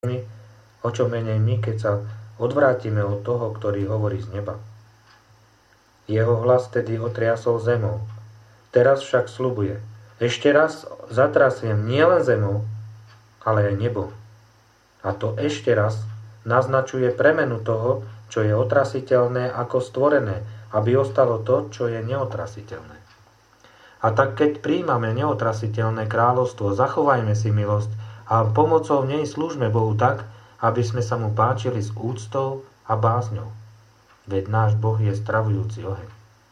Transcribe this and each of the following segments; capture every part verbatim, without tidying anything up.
o čo menej my, keď sa odvrátime od toho, ktorý hovorí z neba. Jeho hlas tedy otriasol zemou. Teraz však sľubuje: ešte raz zatrasiem nielen zemou, ale aj nebo. A to ešte raz naznačuje premenu toho, čo je otrasiteľné, ako stvorené, aby ostalo to, čo je neotrasiteľné. A tak keď príjmame neotrasiteľné kráľovstvo, zachovajme si milosť a pomocou nej slúžme Bohu tak, aby sme sa mu páčili s úctou a bázňou. Veď náš Boh je stravujúci oheň.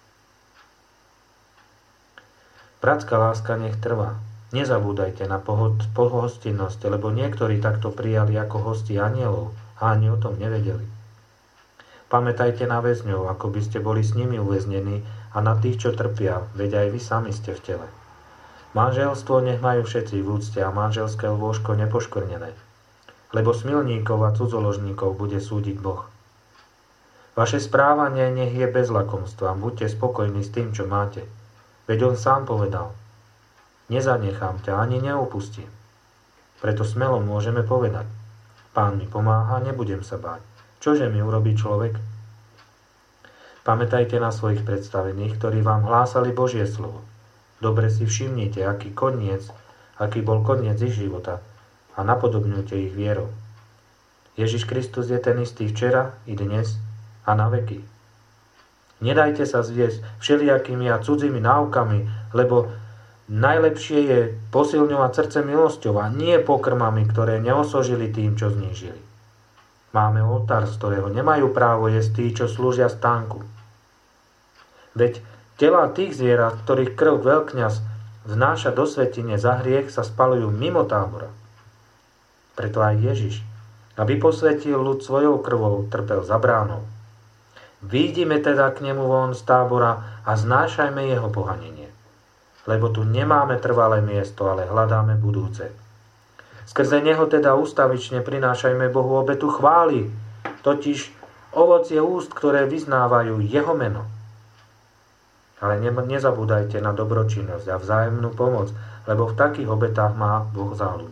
Bratská láska nech trvá. Nezabúdajte na pohostinnosť, lebo niektorí takto prijali ako hosti anielov a ani o tom nevedeli. Pamätajte na väzňov, ako by ste boli s nimi uväznení, a na tých, čo trpia, veď aj vy sami ste v tele. Manželstvo nech majú všetci v úcte a manželské lôžko nepoškvrnené, lebo smilníkov a cudzoložníkov bude súdiť Boh. Vaše správanie nech je bez lakomstva, buďte spokojní s tým, čo máte. Veď on sám povedal: nezanechám ťa ani neopustím. Preto smelo môžeme povedať: Pán mi pomáha, nebudem sa báť. Čože mi urobí človek? Pamätajte na svojich predstavených, ktorí vám hlásali Božie slovo. Dobre si všimnite, aký koniec, aký bol koniec ich života, a napodobňujte ich vierou. Ježiš Kristus je ten istý včera i dnes a na veky. Nedajte sa zviesť všelijakými a cudzými náukami, lebo najlepšie je posilňovať srdce milosťou a nie pokrmami, ktoré neosožili tým, čo znížili. Máme oltár, z ktorého nemajú právo jesť tí, čo slúžia stánku. Veď telá tých zvierat, ktorých krv veľkňaz vnáša do svätyne za hriech, sa spalujú mimo tábora. Preto aj Ježiš, aby posvätil ľud svojou krvou, trpel za bránou. Výjdime teda k nemu von z tábora a znášajme jeho pohanenie. Lebo tu nemáme trvalé miesto, ale hľadáme budúce. Skrze neho teda ústavične prinášajme Bohu obetu chvály, totiž ovocie úst, ktoré vyznávajú jeho meno. Ale nezabúdajte na dobročinnosť a vzájomnú pomoc, lebo v takých obetách má Boh záľubu.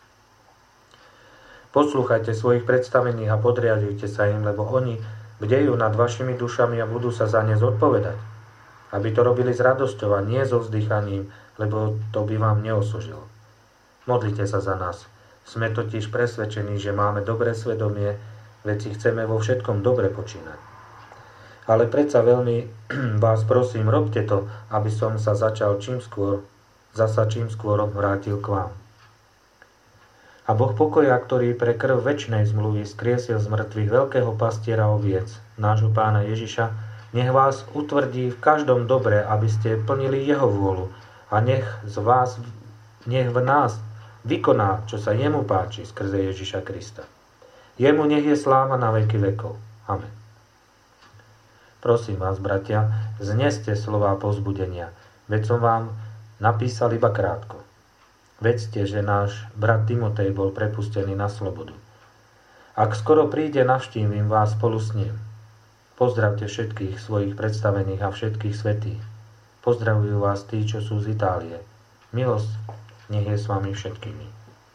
Poslúchajte svojich predstavených a podriadujte sa im, lebo oni bdejú nad vašimi dušami a budú sa za ne zodpovedať. Aby to robili s radosťou a nie so vzdychaním, lebo to by vám neosožilo. Modlite sa za nás. Sme totiž presvedčení, že máme dobré svedomie, veď si chceme vo všetkom dobre počínať. Ale predsa veľmi vás prosím, robte to, aby som sa začal čím skôr, zasa čím skôr vrátil k vám. A Boh pokoja, ktorý pre krv večnej zmluvy skriesil z mŕtvych veľkého pastiera oviec, nášho Pána Ježiša, nech vás utvrdí v každom dobre, aby ste plnili jeho vôľu, a nech z vás, nech v nás vykoná, čo sa jemu páči skrze Ježiša Krista. Jemu nech je sláva na veky vekov. Amen. Prosím vás, bratia, zneste slová povzbudenia, veď som vám napísal iba krátko. Vedzte, že náš brat Timotej bol prepustený na slobodu. Ak skoro príde, navštívim vás spolu s ním. Pozdravte všetkých svojich predstavených a všetkých svätých. Pozdravujú vás tí, čo sú z Itálie. Milosť nech je s vami všetkými.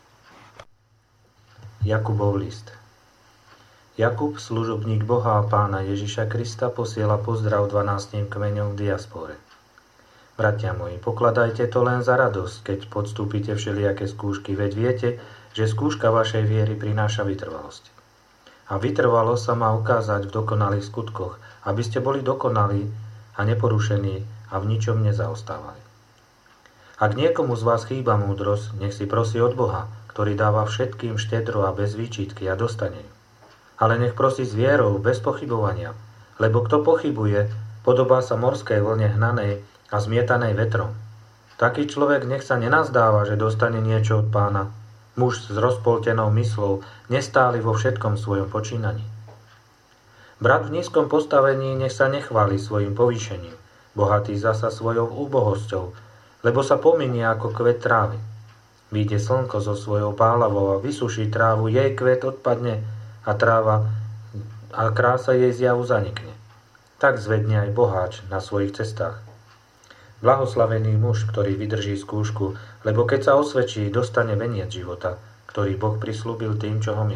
Jakubov list. Jakub, služobník Boha a Pána Ježiša Krista, posiela pozdrav dvanástim kmeňom v diaspore. Bratia moji, pokladajte to len za radosť, keď podstúpite všelijaké skúšky, veď viete, že skúška vašej viery prináša vytrvalosť. A vytrvalosť sa má ukázať v dokonalých skutkoch, aby ste boli dokonalí a neporušení a v ničom nezaostávali. Ak niekomu z vás chýba múdrosť, nech si prosí od Boha, ktorý dáva všetkým štedro a bez výčitky a dostane ju. Ale nech prosí s vierou, bez pochybovania, lebo kto pochybuje, podobá sa morskej vlne hnanej a zmietanej vetrom. Taký človek nech sa nenazdáva, že dostane niečo od Pána. Muž s rozpoltenou myslou, nestáli vo všetkom svojom počínaní. Brat v nízkom postavení nech sa nechváli svojim povýšením, bohatý zasa svojou úbohosťou, lebo sa pominie ako kvet trávy. Vyjde slnko so svojou pálavou a vysuší trávu, jej kvet odpadne a tráva a krása jej zjavu zanikne. Tak zvedne aj boháč na svojich cestách. Blahoslavený muž, ktorý vydrží skúšku, lebo keď sa osvedčí, dostane veniec života, ktorý Boh prislúbil tým, čo ho milujú.